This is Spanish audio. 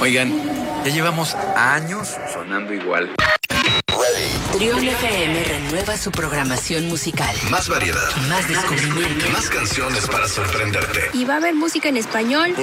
Oigan, ya llevamos años sonando igual. Trión FM renueva su programación musical. Más variedad. Más descubrimiento. Más canciones para sorprenderte. Y va a haber música en español.